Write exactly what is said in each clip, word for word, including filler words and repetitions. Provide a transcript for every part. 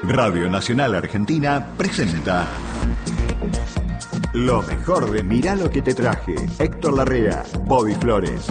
Radio Nacional Argentina presenta lo mejor de Mirá lo que te traje. Héctor Larrea, Bobby Flores.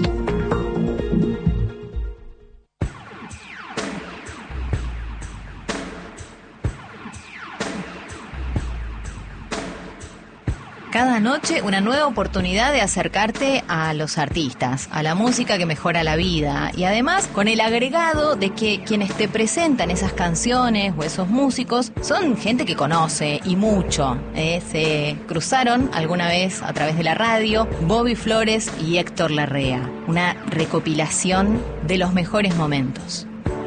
Cada noche una nueva oportunidad de acercarte a los artistas, a la música que mejora la vida y además con el agregado de que quienes te presentan esas canciones o esos músicos son gente que conoce y mucho. ¿eh? Se cruzaron alguna vez a través de la radio Bobby Flores y Héctor Larrea, una recopilación de los mejores momentos.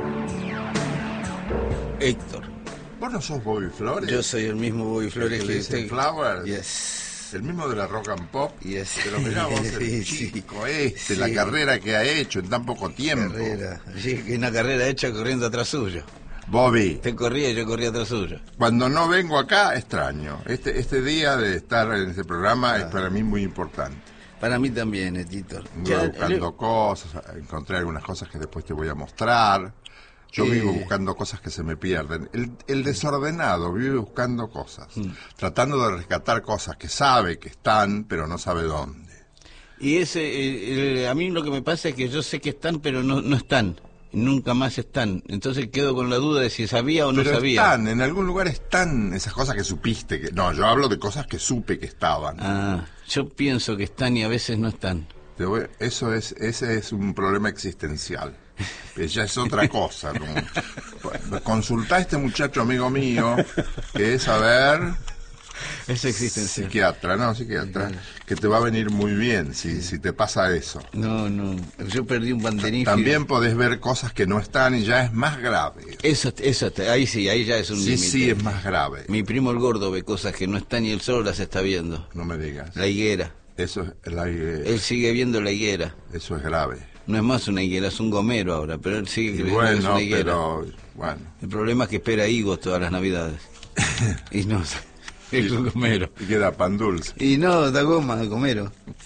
Héctor. ¿Vos no sos Bobby Flores? Yo soy el mismo Bobby Flores que que le dicen usted. Flowers. Yes. El mismo de la rock and pop. Yes. Pero mirá vos, el Sí, chico este, sí. la carrera que ha hecho en tan poco tiempo. Carrera. Sí, que una carrera hecha corriendo atrás suyo. Bobby, Usted corría y yo corría atrás suyo. cuando no vengo acá, extraño. Este este día de estar en este programa Ah. es para mí muy importante. Para mí también, eh, Tito. Voy Ya, buscando el- cosas, encontré algunas cosas que después te voy a mostrar. Yo Eh. vivo buscando cosas que se me pierden. El, el desordenado vive buscando cosas, Mm. tratando de rescatar cosas que sabe que están, pero no sabe dónde. Y ese, eh, el- a mí lo que me pasa es que yo sé que están, pero no, no están. Nunca más están. Entonces quedo con la duda de si sabía o no Pero sabía. están, en algún lugar están esas cosas que supiste. Que, no, yo hablo de cosas que supe que estaban. Ah, yo pienso que están y a veces no están. Te voy- eso es, ese es un problema existencial. Ya es otra cosa. Como, consultá a este muchacho amigo mío, que es, a ver, Es existencial. psiquiatra, no, psiquiatra, que te va a venir muy bien si, si te pasa eso. No, no. Yo perdí un banderín. También podés ver cosas que no están y ya es más grave. Eso, eso, ahí sí, ahí ya es un Sí, límite. sí, es más grave. Mi primo el gordo ve cosas que no están y él solo las está viendo. No me digas. La higuera. Eso es, la- Él sigue viendo la higuera. eso es grave. No es más una higuera, es un gomero ahora, pero él sigue Y creyendo que es bueno, una higuera. pero bueno. El problema es que espera higos todas las navidades. Y no, es un gomero. Y queda pan dulce. Y no, da goma, gomero.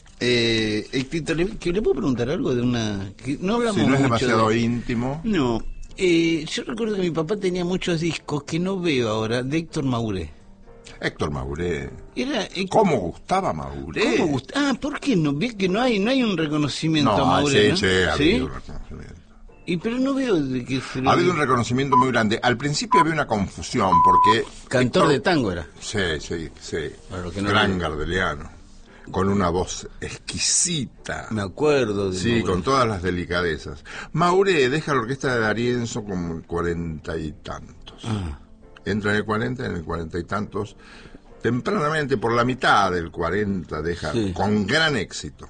Eh, eh, Tito, ¿le, que ¿le puedo preguntar algo de una...? Que no hablamos Si no es mucho demasiado de- íntimo. No, eh, yo recuerdo que mi papá tenía muchos discos que no veo ahora, de Héctor Mauré. Héctor Mauré. Era, eh, ¿Cómo gustaba Mauré? ¿Cómo gusta? Ah, ¿por qué no? Ve que no hay, no hay un reconocimiento a No, Mauré, sí, ¿no? sí, ha ¿Sí? habido un reconocimiento. Y pero no veo de que se Ha habido un reconocimiento muy grande. Al principio había una confusión porque... Cantor Héctor- de tango era. Sí, sí, sí. Para los que no Gran lo- gardeliano. Con una voz exquisita. Me acuerdo de Sí, Mauré. con todas las delicadezas. Mauré deja la orquesta de D'Arienzo como en cuarenta y tantos. Ah, Entra en el cuarenta, en el cuarenta y tantos. Tempranamente, por la mitad del cuarenta, deja Sí. con gran éxito.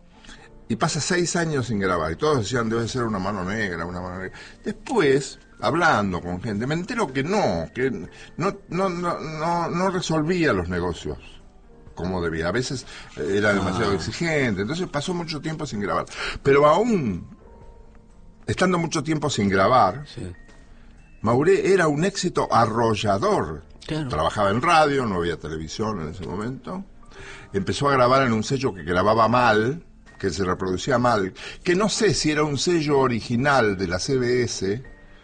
Y pasa seis años sin grabar. Y todos decían, debe ser una mano negra, una mano negra. Después, hablando con gente, me entero que no, que no, no, no, no, no resolvía los negocios como debía. A veces eh, era demasiado Ah. exigente. Entonces pasó mucho tiempo sin grabar. Pero aún, estando mucho tiempo sin grabar, sí. Mauré era un éxito arrollador. Claro. Trabajaba en radio, no había televisión en ese momento. Empezó a grabar en un sello que grababa mal, que se reproducía mal, que no sé si era un sello original de la C B S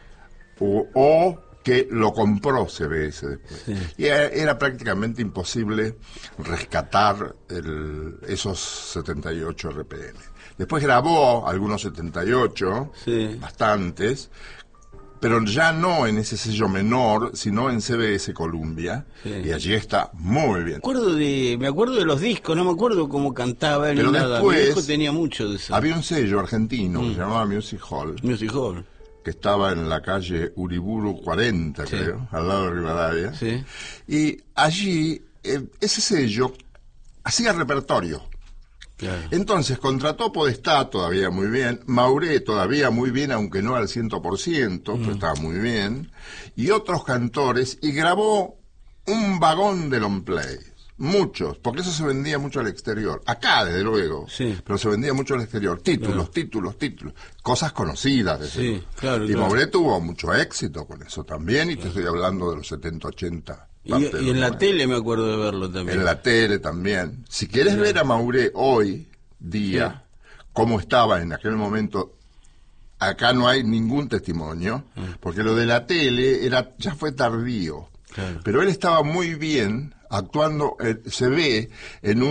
o, o que lo compró C B S después. Sí. Y era, era prácticamente imposible rescatar el- esos setenta y ocho R P M. Después grabó algunos setenta y ocho, Sí. bastantes, pero ya no en ese sello menor, sino en C B S Columbia, Sí. y allí está muy bien. Me acuerdo de, me acuerdo de los discos, no me acuerdo cómo cantaba él Pero ni nada. después- Mi hijo tenía mucho de eso. Había un sello argentino que Mm. se llamaba Music Hall, Music Hall. que estaba en la calle Uriburu cuarenta, Sí. creo, al lado de Rivadavia. Sí. Y allí, eh, ese sello hacía repertorio. Claro. Entonces contrató Podestá, todavía muy bien, Mauré todavía muy bien, aunque no al cien por ciento, pero estaba muy bien, y otros cantores, y grabó un vagón de long plays, muchos, porque eso se vendía mucho al exterior, acá desde luego, Sí. pero se vendía mucho al exterior, títulos, Claro. títulos, títulos, cosas conocidas. desde Sí, luego. claro, Y claro. Mauré tuvo mucho éxito con eso también, y te estoy hablando de los setenta, ochenta. Y, parte de y los en la noventa. tele me acuerdo de verlo también. En la tele también. Si quieres ver a Mauré hoy día, cómo estaba en aquel momento acá no hay ningún testimonio, porque lo de la tele era ya fue tardío. Claro. Pero él estaba muy bien actuando, eh, se ve en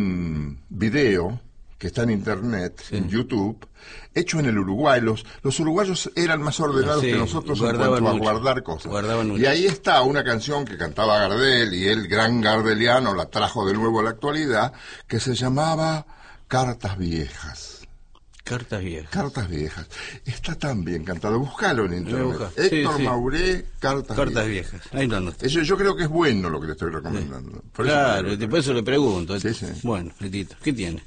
un video que está en internet, sí. en YouTube, hecho en el Uruguay. Los, los uruguayos eran más ordenados sí, que nosotros en cuanto a guardar cosas. Y ahí está una canción que cantaba Gardel, y el gran gardeliano la trajo de nuevo a la actualidad, que se llamaba Cartas Viejas. Cartas Viejas. Cartas Viejas. Está tan bien cantado. Búscalo en internet. Busca. Héctor sí, sí. Mauré, Cartas, Cartas Viejas. Viejas. Ahí lo anoté. Eso yo creo que es bueno lo que le estoy recomendando. Sí. Por claro, eso por eso le pregunto. Sí, sí. Bueno, Letito, ¿qué tiene?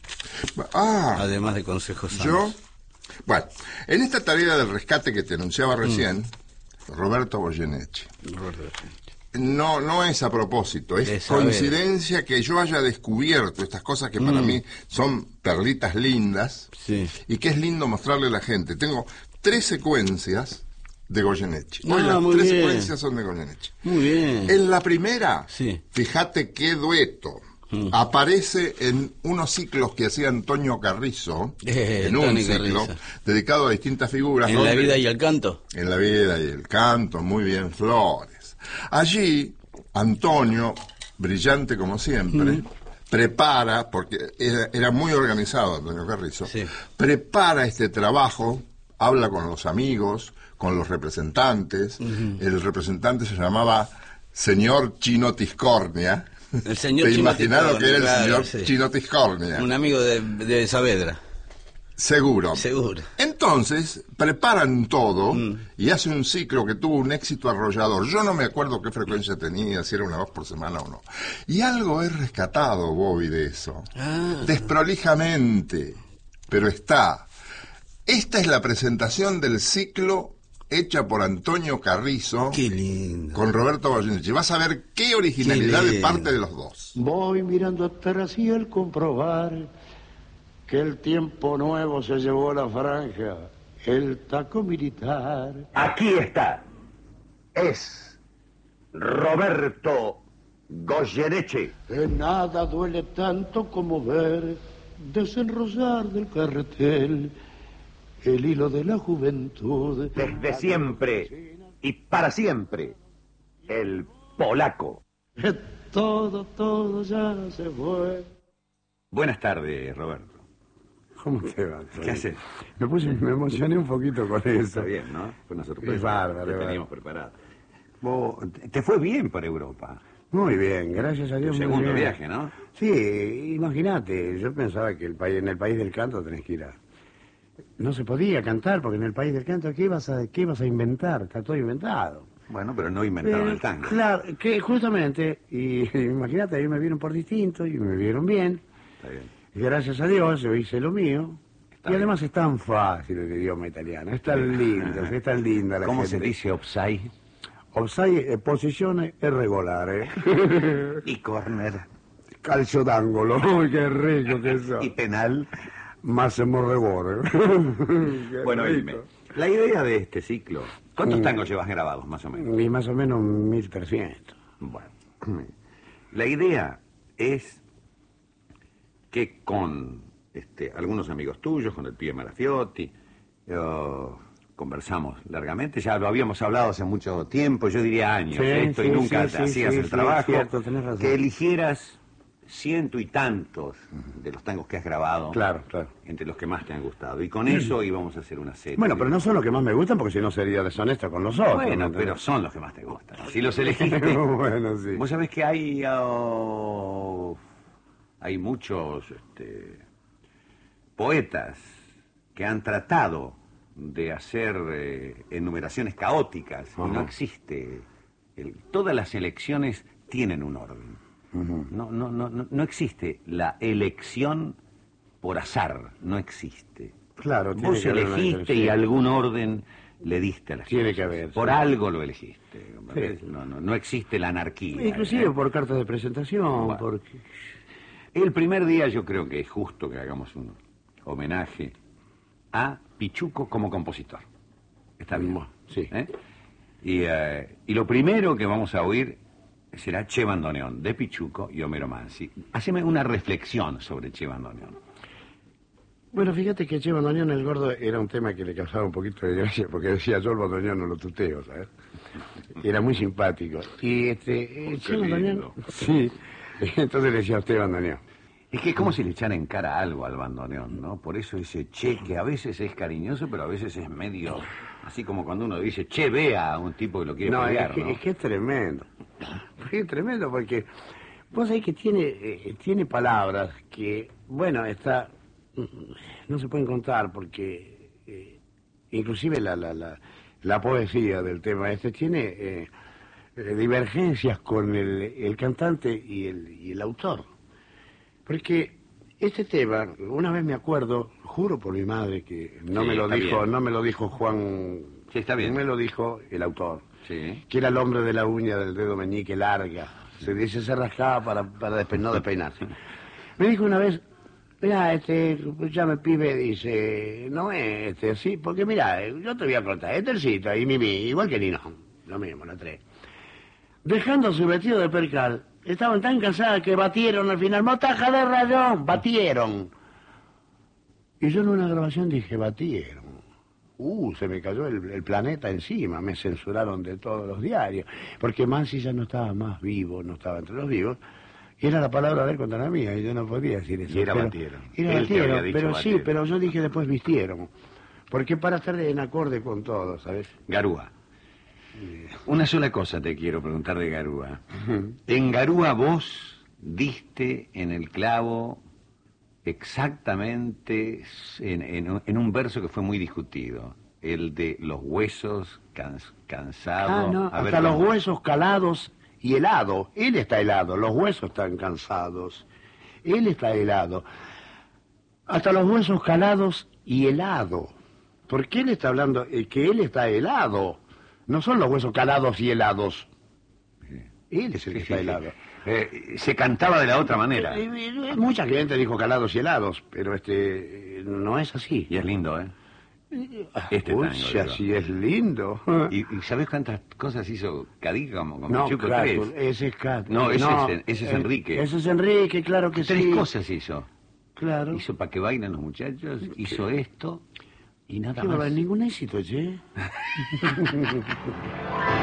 Ah, además de consejos sanos. Yo, bueno, en esta tarea del rescate que te anunciaba recién, mm. Roberto Goyeneche. Roberto Goyeneche. No, no es a propósito, es coincidencia que yo haya descubierto estas cosas que para mm. mí son perlitas lindas sí. y que es lindo mostrarle a la gente. Tengo tres secuencias de Goyeneche. Hoy ah, las tres bien. secuencias son de Goyeneche. Muy bien. En la primera, sí. fíjate qué dueto. Mm. Aparece en unos ciclos que hacía Antonio Carrizo, eh, en un Tony ciclo Carrizo. dedicado a distintas figuras. En donde, la vida y el canto. En la vida y el canto, muy bien, Flores. Allí, Antonio, brillante como siempre, mm. prepara, porque era, era muy organizado Antonio Carrizo, sí. prepara este trabajo, habla con los amigos, con los representantes. Mm-hmm. El representante se llamaba señor Chino Tiscornia. El señor Te Chino imaginaron que era el claro, señor sí. Chino Tiscornia. Un amigo de, de Saavedra. Seguro. Seguro. Entonces, preparan todo mm. y hace un ciclo que tuvo un éxito arrollador. Yo no me acuerdo qué frecuencia tenía, si era una vez por semana o no. Y algo he rescatado, Bobby, de eso. Ah. Desprolijamente, pero está. Esta es la presentación del ciclo hecha por Antonio Carrizo. Qué lindo. Con Roberto Goyeneche. Vas a ver qué originalidad de parte de los dos. Voy mirando atrás y al comprobar que el tiempo nuevo se llevó a la franja, el taco militar. Aquí está. Es Roberto Goyeneche. En nada duele tanto como ver desenrosar del carretel el hilo de la juventud. Desde siempre y para siempre, el polaco. Todo, todo ya se fue. Buenas tardes, Roberto. ¿Cómo te va? ¿Qué haces? Me puse, me emocioné un poquito con eso. Está bien, ¿no? Fue una sorpresa. Es bárbaro. Lo teníamos preparado. Vos, te fue bien por Europa. Muy bien, gracias a Dios. Tu segundo viaje, ¿no? Sí, imagínate, yo pensaba que el país, en el país del canto tenés que ir a... No se podía cantar, porque en el país del canto, ¿qué ibas a, qué ibas a inventar? Está todo inventado. Bueno, pero no inventaron pero, el tango. Claro, que justamente, y imagínate, ahí me vieron por distinto y me vieron bien. Está bien. Y gracias a Dios yo hice lo mío. Está y bien. Además es tan fácil el idioma italiano, es tan lindo, es tan linda la ¿Cómo gente. se dice offside? Offside è posizione irregolare. ¿Y corner? Calcio d'angolo, uy, qué rico que eso. ¿Y penal? Máximo rigore. Bueno, dime, la idea de este ciclo, ¿cuántos tangos llevas grabados más o menos? Y más o menos mil trescientos. Bueno, la idea es que con este, algunos amigos tuyos, con el pibe Marafiotti, uh, conversamos largamente, ya lo habíamos hablado hace mucho tiempo, yo diría años, sí, esto, sí, y nunca sí, te sí, hacías sí, el sí, trabajo, cierto, tenés razón. Que eligieras ciento y tantos de los tangos que has grabado, claro, claro, entre los que más te han gustado, y con eso íbamos a hacer una serie. Bueno, pero no son los que más me gustan, porque si no sería deshonesto con los otros. Bueno, ¿no? Pero son los que más te gustan, si los elegiste. Bueno, sí. Vos sabés que hay... Uh, hay muchos este, poetas que han tratado de hacer eh, enumeraciones caóticas. Uh-huh. Y no existe. El, todas las elecciones tienen un orden. Uh-huh. No, no, no, no existe la elección por azar. No existe. Claro. Vos elegiste y algún orden le diste a las Tiene cosas. que haber. Por sí. algo lo elegiste. Sí. No, no, no existe la anarquía. Inclusive ¿eh? por cartas de presentación. Bueno. Porque... El primer día yo creo que es justo que hagamos un homenaje a Pichuco como compositor. Está bien. Sí. ¿Eh? Y, eh, y lo primero que vamos a oír será Che Bandoneón, de Pichuco y Homero Mansi. Haceme una reflexión sobre Che Bandoneón. Bueno, fíjate que Che Bandoneón el Gordo era un tema que le causaba un poquito de gracia, porque decía yo el bandoneón no lo tuteo, ¿sabes? Era muy simpático. Y este, eh, Che Bandoneón... Sí, entonces le decía a usted bandoneón. Es que es como si le echara en cara algo al bandoneón, ¿no? Por eso ese che, que a veces es cariñoso, pero a veces es medio... Así como cuando uno dice, che, vea a un tipo que lo quiere No, pelear, es que, ¿no? es que es tremendo. Es tremendo porque vos sabés que tiene, eh, tiene palabras que, bueno, está... no se pueden contar porque eh, inclusive la, la, la, la poesía del tema este tiene eh, eh, divergencias con el, el cantante y el, y el autor. Porque este tema, una vez me acuerdo, juro por mi madre que no Sí, me lo está dijo, bien. no me lo dijo Juan, Sí, está bien. me lo dijo el autor, Sí. que era el hombre de la uña del dedo meñique larga, se dice se rascaba para, para despe- no despeinarse. Me dijo una vez, mira, este, ya me pibe, dice, no es este así, porque mira, yo te voy a contar, este el sitio, y Mimi, igual que Nino, lo mismo, la tres. Dejando su vestido de percal, estaban tan cansadas que batieron al final, motaja de rayón, batieron. Y yo en una grabación dije, batieron. Uh, se me cayó el, el planeta encima, me censuraron de todos los diarios, porque Mansi ya no estaba más vivo, no estaba entre los vivos, y era la palabra de él contra la mía, y yo no podía decir eso. Y era pero, batieron. Era Él te batieron, había dicho pero batieron. sí, pero yo dije después vistieron, porque para estar en acorde con todo, ¿sabes? Garúa. Una sola cosa te quiero preguntar de Garúa. En Garúa vos diste en el clavo exactamente en, en, en un verso que fue muy discutido, el de los huesos cans, cansados. Ah, no, A ver, hasta los ¿cómo? huesos calados y helado. Él está helado, los huesos están cansados. Él está helado. Hasta los huesos calados y helado. Porque él está hablando eh, que él está helado. No son los huesos calados y helados. Él es el que Sí, está sí, helado. sí. Eh, se cantaba de la otra manera. Eh, eh, Mucha gente dijo calados y helados, pero este eh, no es así. Y es lindo, ¿eh? Este Uy, tango, si digo. así es lindo. ¿Y, y sabés cuántas cosas hizo Cadiga como con No, Pichuco claro, tres? ese es Cat. No, ese es- ese es eh, Enrique. Ese es Enrique, claro que Tres sí. cosas hizo. Claro. Hizo para que bailen los muchachos, hizo esto y nada ¿Qué va a más. haber ningún éxito, che?